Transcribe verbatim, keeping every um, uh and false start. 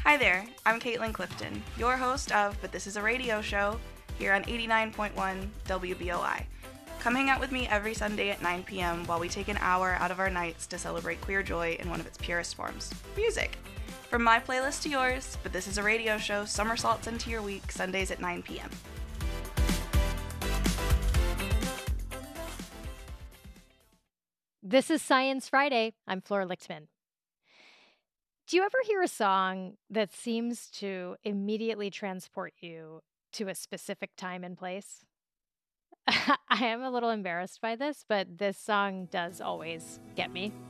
Hi there, I'm Caitlin Clifton, your host of But This Is a Radio Show here on eighty-nine point one W B O I. Come hang out with me every Sunday at nine p.m. while we take an hour out of our nights to celebrate queer joy in one of its purest forms, music. From my playlist to yours, But This Is a Radio Show somersaults into your week Sundays at nine p.m. This is Science Friday. I'm Flora Lichtman. Do you ever hear a song that seems to immediately transport you to a specific time and place? I am a little embarrassed by this, but this song does always get me.